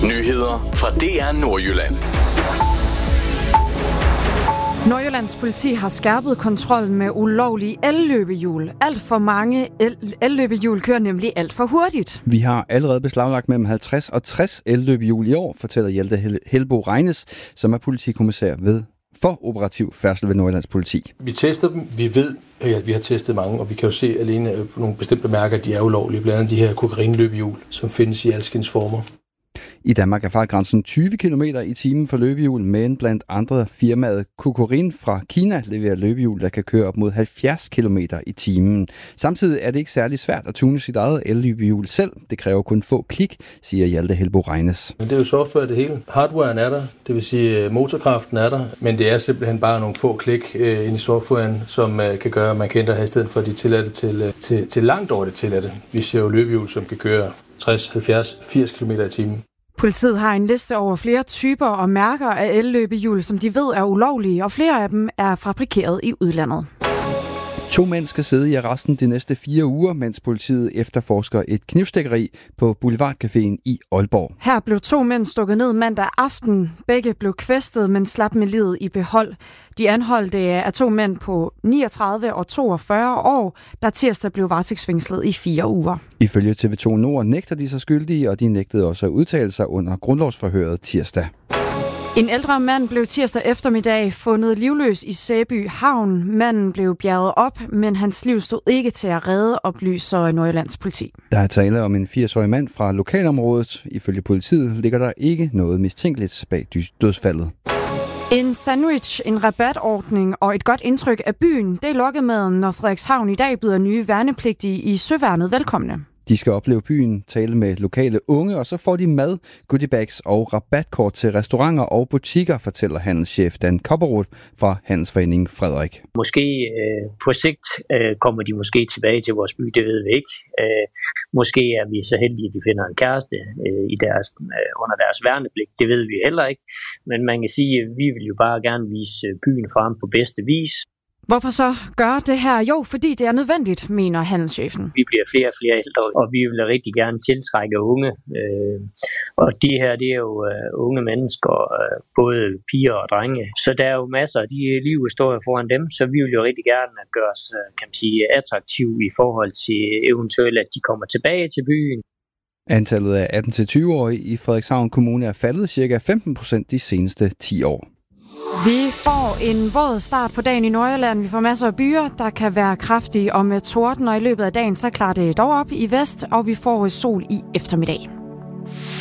Nyheder fra DR Nordjylland. Nordjyllands politi har skærpet kontrollen med ulovlige elløbehjul. Alt for mange elløbehjul kører nemlig alt for hurtigt. Vi har allerede beslaglagt mellem 50 og 60 elløbehjul i år, fortæller Hjalte Helbo Regnes, som er politikommissær for operativ færdsel ved Nordjyllands politi. Vi tester dem. Vi ved, at vi har testet mange, og vi kan jo se alene på nogle bestemte mærker, at de er ulovlige. Blandt andet de her kokainløbehjul, som findes i alskens former. I Danmark er fartgrænsen 20 km i timen for løbehjul, men blandt andre firmaet Kokorin fra Kina leverer løbehjul, der kan køre op mod 70 km i timen. Samtidig er det ikke særlig svært at tune sit eget elløbehjul selv. Det kræver kun få klik, siger Hjalte Helbo Regnes. Men det er jo software det hele. Hardwaren er der, det vil sige motorkraften er der, men det er simpelthen bare nogle få klik ind i softwaren, som kan gøre, at man kan ændre hastigheden fra de tilladte til langt over det tilladte. Vi ser jo løbehjul, som kan køre 60, 70, 80 km i timen. Politiet har en liste over flere typer og mærker af elløbehjul, som de ved er ulovlige, og flere af dem er fabrikeret i udlandet. 2 mænd skal sidde i arresten de næste 4 uger, mens politiet efterforsker et knivstikkeri på Boulevardcaféen i Aalborg. Her blev 2 mænd stukket ned mandag aften. Begge blev kvæstet, men slap med livet i behold. De anholdte er 2 mænd på 39 og 42 år, der tirsdag blev varetægtsfængslet i 4 uger. Ifølge TV2 Nord nægter de sig skyldige, og de nægtede også at udtale sig under grundlovsforhøret tirsdag. En ældre mand blev tirsdag eftermiddag fundet livløs i Sæby Havn. Manden blev bjerget op, men hans liv stod ikke til at redde, oplyser Nordjyllands politi. Der er tale om en 80-årig mand fra lokalområdet. Ifølge politiet ligger der ikke noget mistænkeligt bag dødsfaldet. En sandwich, en rabatordning og et godt indtryk af byen, det er lokkemaden, når Frederikshavn i dag byder nye værnepligtige i Søværnet velkomne. De skal opleve byen, tale med lokale unge, og så får de mad, goodiebags og rabatkort til restauranter og butikker, fortæller handelschef Dan Kopperud fra Handelsforeningen Frederik. Måske på sigt kommer de måske tilbage til vores by, det ved vi ikke. Måske er vi så heldige, at de finder en kæreste under deres værnepligt, det ved vi heller ikke. Men man kan sige, at vi vil jo bare gerne vise byen frem på bedste vis. Hvorfor så gøre det her? Jo, fordi det er nødvendigt, mener handelschefen. Vi bliver flere og flere ældre, og vi vil rigtig gerne tiltrække unge. Og de her, det er jo unge mennesker, både piger og drenge. Så der er jo masser af de livshistorier foran dem, så vi vil jo rigtig gerne gøre os, kan man sige, attraktive i forhold til eventuelt, at de kommer tilbage til byen. Antallet af 18-20-årige i Frederikshavn Kommune er faldet ca. 15% de seneste 10 år. Vi får en våd start på dagen i Nordjylland. Vi får masser af byer, der kan være kraftige og med torden, og i løbet af dagen så klarer det dog op i vest, og vi får sol i eftermiddag.